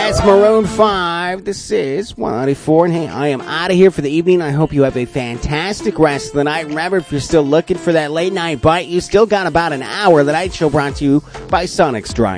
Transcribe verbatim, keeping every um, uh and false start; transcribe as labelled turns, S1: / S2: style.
S1: That's Maroon five. This is one ninety-four. And hey, I am out of here for the evening. I hope you have a fantastic rest of the night. Remember, if you're still looking for that late night bite, you still got about an hour. The Night Show brought to you by Sonic's Drive.